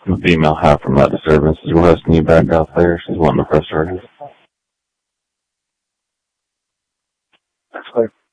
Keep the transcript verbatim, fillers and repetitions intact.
The female half from that disturbance is requesting you back out there. She's wanting to press charges. That's clear.